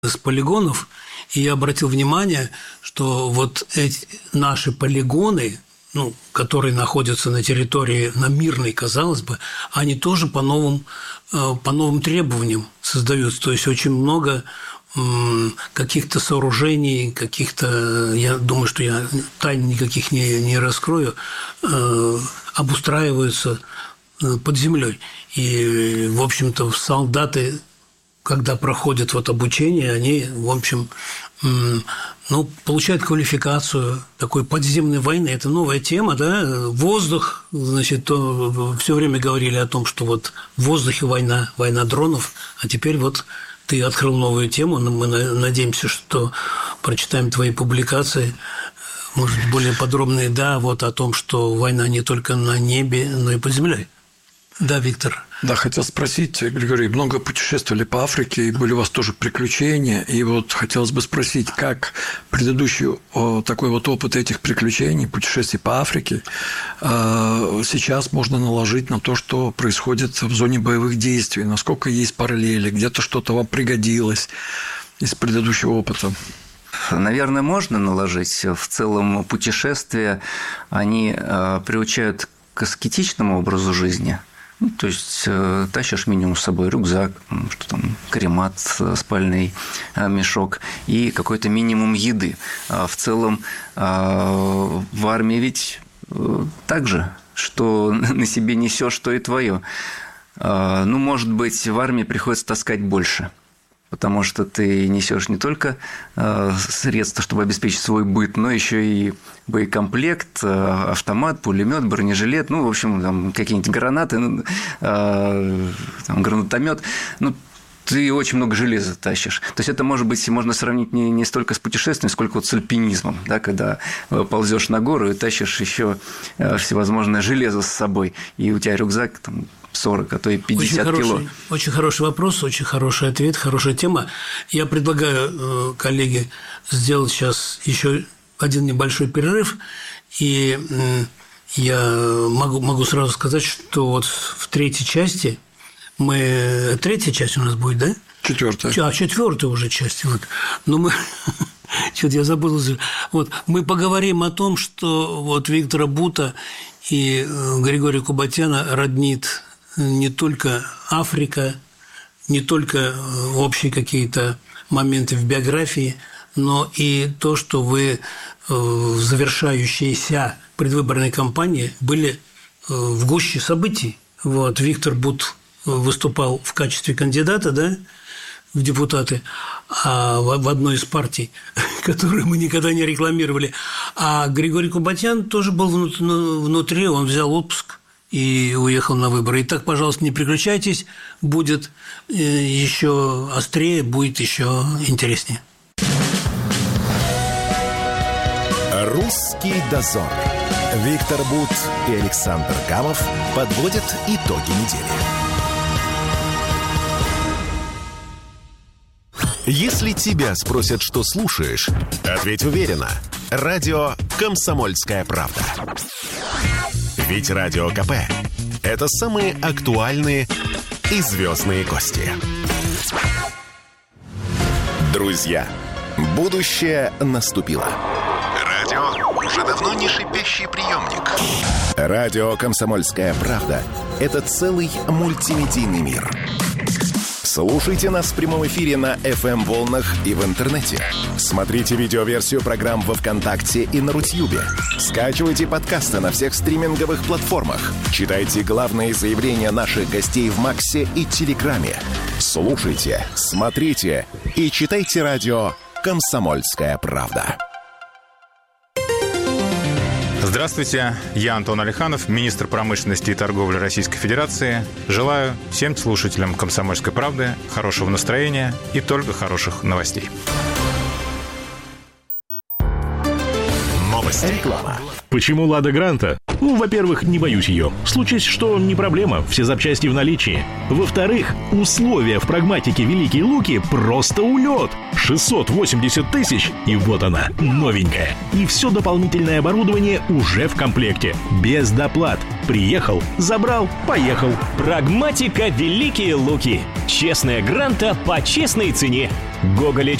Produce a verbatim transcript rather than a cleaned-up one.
из полигонов, и я обратил внимание, что вот эти наши полигоны, ну, которые находятся на территории, на мирной, казалось бы, они тоже по новым, по новым требованиям создаются. То есть очень много каких-то сооружений, каких-то, я думаю, что я тайн никаких не, не раскрою, обустраиваются под землей. И, в общем-то, солдаты, когда проходят вот обучение, они, в общем, ну, получают квалификацию такой подземной войны. Это новая тема, да? Воздух, значит, то все время говорили о том, что вот в воздухе война, война дронов, а теперь вот ты открыл новую тему, но мы надеемся, что прочитаем твои публикации, может, более подробные, да, вот о том, что война не только на небе, но и под землей. Да, Виктор. Да, хотел спросить, Григорий, много путешествовали по Африке, и были у вас тоже приключения, и вот хотелось бы спросить, как предыдущий такой вот опыт этих приключений, путешествий по Африке сейчас можно наложить на то, что происходит в зоне боевых действий, насколько есть параллели, где-то что-то вам пригодилось из предыдущего опыта? Наверное, можно наложить. В целом путешествия, они приучают к аскетичному образу жизни. Ну, то есть тащишь минимум с собой рюкзак, что там, каремат, спальный мешок и какой-то минимум еды. В целом в армии ведь так же, что на себе несешь, что и твое. Ну, может быть, в армии приходится таскать больше. Потому что ты несешь не только средства, чтобы обеспечить свой быт, но еще и боекомплект, автомат, пулемет, бронежилет, ну, в общем, там какие-нибудь гранаты, там, гранатомет. Ну, ты очень много железа тащишь. То есть это, может быть, можно сравнить не, не столько с путешествием, сколько вот с альпинизмом, да, когда ползешь на гору и тащишь еще всевозможное железо с собой, и у тебя рюкзак там сорок, а то и пятьдесят очень кило. Хороший, очень хороший вопрос, очень хороший ответ, хорошая тема. Я предлагаю, коллеги, сделать сейчас еще один небольшой перерыв, и я могу, могу сразу сказать, что вот в третьей части мы… Третья часть у нас будет, да? Четвертая. А, четвертая уже часть. Вот. Но мы… Что-то я забыл. Вот. Мы поговорим о том, что вот Виктора Бута и Григория Кубатяна роднит не только Африка, не только общие какие-то моменты в биографии, но и то, что вы в завершающейся предвыборной кампании были в гуще событий. Вот. Виктор Бут выступал в качестве кандидата, да, в депутаты, а в одной из партий, которую мы никогда не рекламировали. А Григорий Кубатян тоже был внутри, он взял отпуск и уехал на выборы. Итак, пожалуйста, не переключайтесь, будет еще острее, будет еще интереснее. Русский дозор. Виктор Бут и Александр Гамов подводят итоги недели. Если тебя спросят, что слушаешь, ответь уверенно. Радио «Комсомольская правда». Ведь Радио КП – это самые актуальные и звездные гости. Друзья, будущее наступило. Радио уже давно не шипящий приемник. Радио «Комсомольская правда» – это целый мультимедийный мир. Слушайте нас в прямом эфире на эф эм-волнах и в интернете. Смотрите видеоверсию программ во ВКонтакте и на Рутьюбе. Скачивайте подкасты на всех стриминговых платформах. Читайте главные заявления наших гостей в Максе и Телеграме. Слушайте, смотрите и читайте радио «Комсомольская правда». Здравствуйте, я Антон Алиханов, министр промышленности и торговли Российской Федерации. Желаю всем слушателям «Комсомольской правды» хорошего настроения и только хороших новостей. Новости. Реклама. Почему «Лада Гранта»? Ну, во-первых, не боюсь ее. Случись, что не проблема, все запчасти в наличии. Во-вторых, условия в прагматике «Великие Луки» просто улет. шестьсот восемьдесят тысяч, и вот она, новенькая. И все дополнительное оборудование уже в комплекте. Без доплат. Приехал, забрал, поехал. Прагматика «Великие Луки». Честная Гранта по честной цене. Гоголя